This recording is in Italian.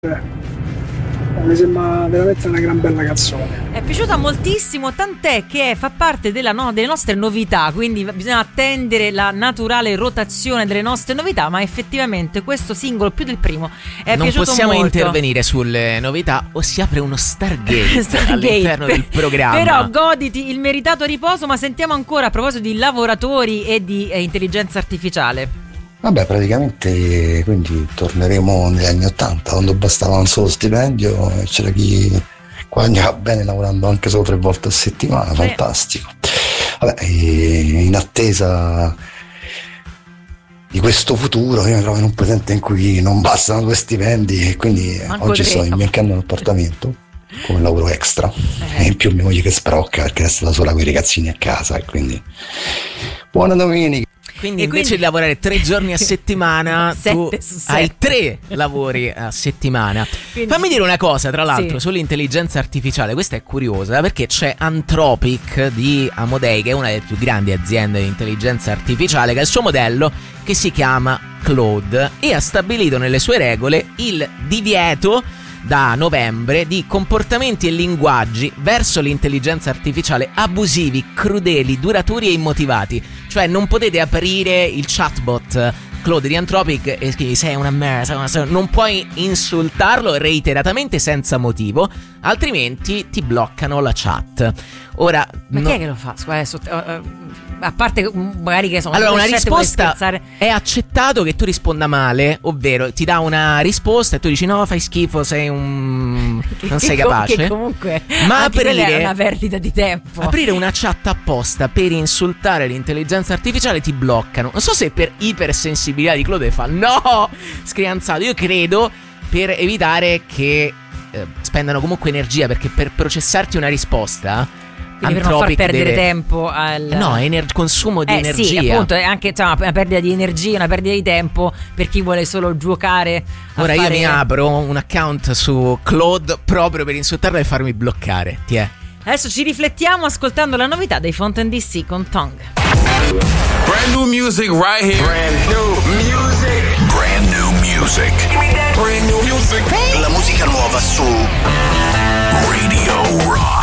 Mi sembra veramente una gran bella canzone. È piaciuta moltissimo, tant'è che fa parte delle nostre novità, quindi bisogna attendere la naturale rotazione delle nostre novità, ma effettivamente questo singolo più del primo è non piaciuto possiamo molto. Intervenire sulle novità o si apre uno Stargate all'interno del programma. Però goditi il meritato riposo. Ma sentiamo ancora a proposito di lavoratori e di intelligenza artificiale. Vabbè, praticamente quindi torneremo negli anni '80, quando bastava un solo stipendio e c'era chi guadagnava bene lavorando anche solo 3 volte a settimana. Fantastico. Vabbè, in attesa di questo futuro io mi trovo in un presente in cui non bastano 2 stipendi e quindi oggi sto imbiancando un appartamento come lavoro extra e in più mia moglie che sprocca perché resta da sola con i ragazzini a casa e quindi buona domenica. Quindi invece di lavorare 3 giorni a settimana tu hai 3 lavori a settimana. Quindi, fammi dire una cosa, tra l'altro, sull'intelligenza artificiale. Questa è curiosa perché c'è Anthropic di Amodei, che è una delle più grandi aziende di intelligenza artificiale, che ha il suo modello che si chiama Claude e ha stabilito nelle sue regole il divieto da novembre di comportamenti e linguaggi verso l'intelligenza artificiale abusivi, crudeli, duraturi e immotivati. Cioè non potete aprire il chatbot Claude di Anthropic e scrivi sei una merda, non puoi insultarlo reiteratamente senza motivo, altrimenti ti bloccano la chat. Ora, ma chi è che lo fa? A parte magari che sono allora una risposta è accettato che tu risponda male, ovvero ti dà una risposta e tu dici no, fai schifo, sei non sei capace. Che comunque ma aprire è una perdita di tempo. Aprire una chat apposta per insultare l'intelligenza artificiale ti bloccano. Non so se per ipersensibilità di Claude fa no, scrianzato. Io credo per evitare che spendano comunque energia, perché per processarti una risposta quindi per non far perdere tempo al... No, consumo di energia. Sì, appunto, è anche una perdita di energia, una perdita di tempo per chi vuole solo giocare. Ora io mi apro un account su Claude proprio per insultarlo e farmi bloccare. Adesso ci riflettiamo ascoltando la novità dei Fontaine DC con Tongue. Brand new music right here. Brand new music. Brand new music. Brand new music. La musica nuova su Radio Rock.